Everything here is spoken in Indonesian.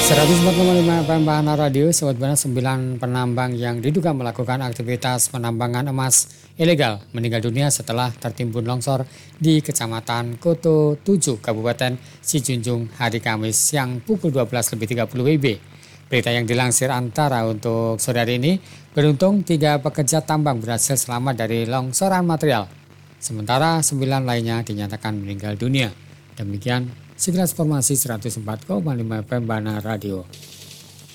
104,5 FM Bahana Radio, Sobat Bana, 9 penambang yang diduga melakukan aktivitas penambangan emas ilegal meninggal dunia setelah tertimbun longsor di Kecamatan Koto 7, Kabupaten Sijunjung hari Kamis siang pukul 12.30 WIB. Berita yang dilansir Antara untuk sore hari ini, beruntung 3 pekerja tambang berhasil selamat dari longsoran material, sementara 9 lainnya dinyatakan meninggal dunia. Demikian sekilas informasi 104,5 FM Bahana Radio.